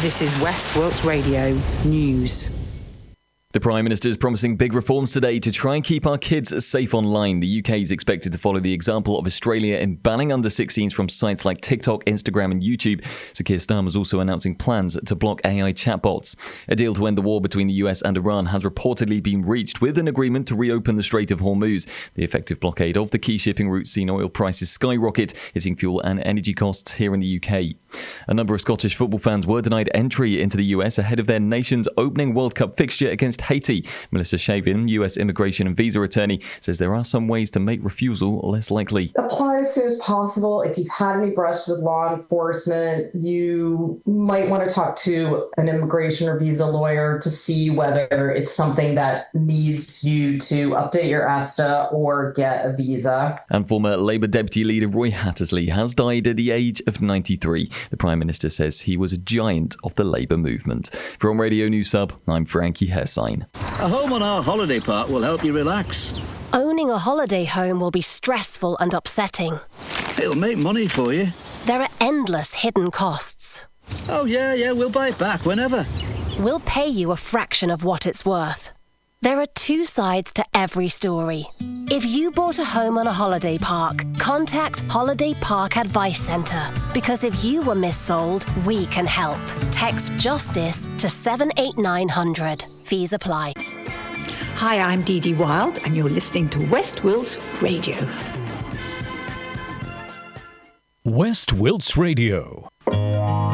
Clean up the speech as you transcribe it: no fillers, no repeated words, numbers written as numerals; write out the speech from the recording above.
This is West Wilts Radio News. The Prime Minister is promising big reforms today to try and keep our kids safe online. The UK is expected to follow the example of Australia in banning under-16s from sites like TikTok, Instagram and YouTube. Sir Keir Starmer is also announcing plans to block AI chatbots. A deal to end the war between the US and Iran has reportedly been reached, with an agreement to reopen the Strait of Hormuz. The effective blockade of the key shipping route seen oil prices skyrocket, hitting fuel and energy costs here in the UK. A number of Scottish football fans were denied entry into the US ahead of their nation's opening World Cup fixture against Haiti. Melissa Shavin, US immigration and visa attorney, says there are some ways to make refusal less likely. Apply as soon as possible. If you've had any brush with law enforcement, you might want to talk to an immigration or visa lawyer to see whether it's something that needs you to update your ESTA or get a visa. And former Labour Deputy Leader Roy Hattersley has died at the age of 93. The Prime Minister says he was a giant of the Labour movement. From Radio News Sub, I'm Frankie Hersine. A home on our holiday park will help you relax. Owning a holiday home will be stressful and upsetting. It'll make money for you. There are endless hidden costs. Oh, yeah, we'll buy it back whenever. We'll pay you a fraction of what it's worth. There are two sides to every story. If you bought a home on a holiday park, contact Holiday Park Advice Centre. Because if you were missold, we can help. Text JUSTICE to 78900. Fees apply. Hi, I'm Dee Dee Wild, and you're listening to West Wilts Radio. West Wilts Radio.